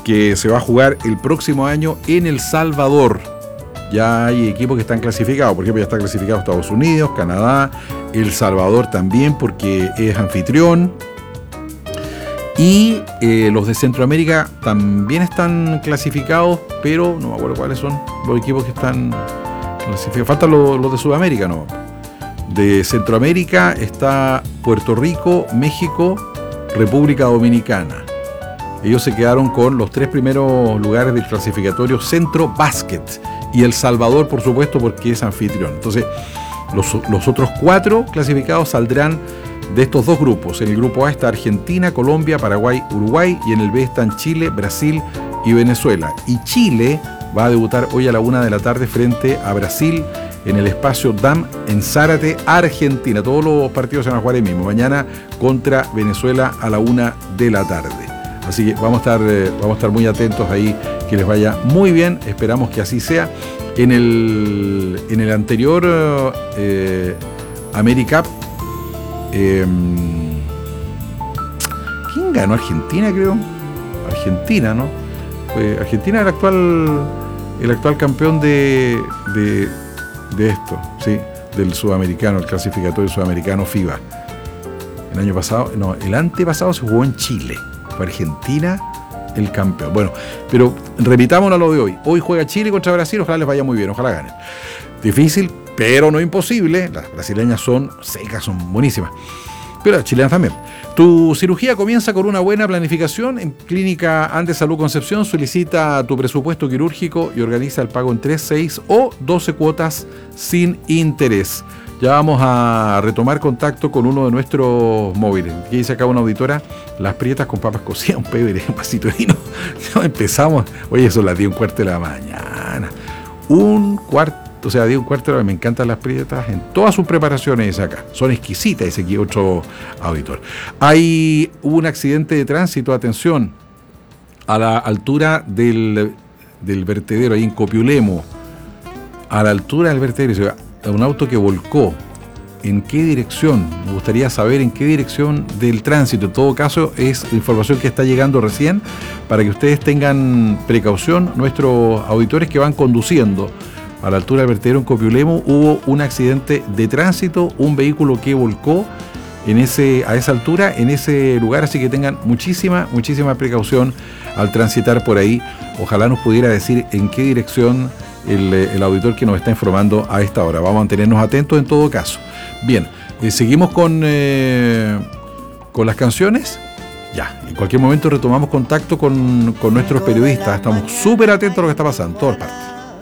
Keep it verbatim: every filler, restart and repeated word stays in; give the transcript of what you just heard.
que se va a jugar el próximo año en El Salvador. Ya hay equipos que están clasificados, por ejemplo, ya está clasificado Estados Unidos, Canadá, El Salvador también, porque es anfitrión. Y eh, los de Centroamérica también están clasificados, pero no me acuerdo cuáles son los equipos que están clasificados. Faltan los, los de Sudamérica, ¿no? De Centroamérica está Puerto Rico, México, República Dominicana. Ellos se quedaron con los tres primeros lugares del clasificatorio Centro Básquet. Y El Salvador, por supuesto, porque es anfitrión. Entonces, los, los otros cuatro clasificados saldrán de estos dos grupos. En el grupo A está Argentina, Colombia, Paraguay, Uruguay, y en el B están Chile, Brasil y Venezuela. Y Chile va a debutar hoy a la una de la tarde frente a Brasil en el espacio D A M en Zárate, Argentina. Todos los partidos se van a jugar ahí mismo. Mañana contra Venezuela a la una de la tarde. Así que vamos a estar, eh, vamos a estar muy atentos ahí, que les vaya muy bien. Esperamos que así sea. En el, en el anterior eh, AmeriCup, Eh, ¿quién ganó? Argentina, creo. Argentina, ¿no? Fue Argentina el actual el actual campeón de, de, de esto, sí, del sudamericano, el clasificatorio sudamericano FIBA. El año pasado, no, el antepasado se jugó en Chile. Fue Argentina el campeón. Bueno, pero repitámonos a lo de hoy. Hoy juega Chile contra Brasil, ojalá les vaya muy bien, ojalá ganen. Difícil, pero no imposible. Las brasileñas son secas, son buenísimas, pero las chilenas también. Tu cirugía comienza con una buena planificación. En Clínica Andes Salud Concepción solicita tu presupuesto quirúrgico y organiza el pago en tres, seis o doce cuotas sin interés. Ya vamos a retomar contacto con uno de nuestros móviles. Aquí dice acá una auditora: las prietas con papas cocidas, un pebre, un vasito de vino. Ya empezamos. Oye, son las diez, un cuarto de la mañana. Un cuarto. O sea, de un cuarto de hora. Me encantan las prietas en todas sus preparaciones acá. Son exquisitas, dice aquí otro auditor. Hay un accidente de tránsito, atención, a la altura del, del vertedero, ahí en Copiulemo. A la altura del vertedero, un auto que volcó. ¿En qué dirección? Me gustaría saber en qué dirección del tránsito. En todo caso, es información que está llegando recién para que ustedes tengan precaución. Nuestros auditores que van conduciendo a la altura del vertedero en Copiulemo, hubo un accidente de tránsito, un vehículo que volcó en ese, a esa altura, en ese lugar, así que tengan muchísima, muchísima precaución al transitar por ahí. Ojalá nos pudiera decir en qué dirección el, el auditor que nos está informando a esta hora. Vamos a mantenernos atentos en todo caso. Bien, eh, seguimos con, eh, con las canciones. Ya, en cualquier momento retomamos contacto con, con nuestros periodistas. Estamos súper atentos a lo que está pasando en todas partes.